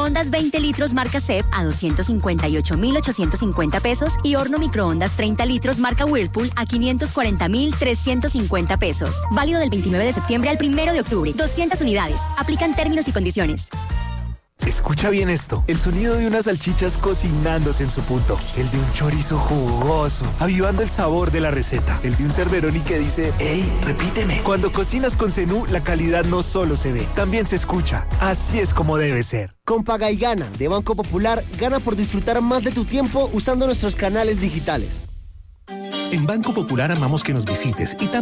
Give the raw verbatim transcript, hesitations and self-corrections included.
Microondas veinte litros marca C E P a doscientos cincuenta y ocho mil ochocientos cincuenta pesos y horno microondas treinta litros marca Whirlpool a quinientos cuarenta mil trescientos cincuenta pesos. Válido del veintinueve de septiembre al primero de octubre. doscientas unidades. Aplican términos y condiciones. Escucha bien esto, el sonido de unas salchichas cocinándose en su punto, el de un chorizo jugoso, avivando el sabor de la receta, el de un Cerberoni que dice, ¡ey, repíteme! Cuando cocinas con Zenú, la calidad no solo se ve, también se escucha. Así es como debe ser. Con Paga y Gana de Banco Popular, gana por disfrutar más de tu tiempo usando nuestros canales digitales. En Banco Popular amamos que nos visites y también